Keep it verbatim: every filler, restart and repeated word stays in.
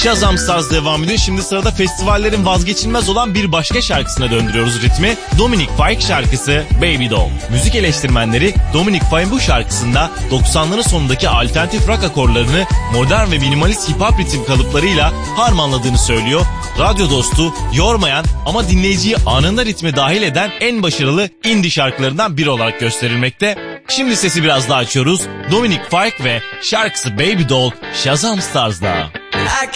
Shazam Stars devam ediyor. Şimdi sırada festivallerin vazgeçilmez olan bir başka şarkısına döndürüyoruz ritmi. Dominic Fike şarkısı Baby Doll. Müzik eleştirmenleri Dominic Fike'ın bu şarkısında doksanların sonundaki alternatif rock akorlarını modern ve minimalist hip hop ritim kalıplarıyla harmanladığını söylüyor. Radyo dostu, yormayan ama dinleyiciyi anında ritme dahil eden en başarılı indie şarkılarından biri olarak gösterilmekte. Şimdi sesi biraz daha açıyoruz. Dominic Fike ve şarkısı Baby Doll Shazam Stars'da.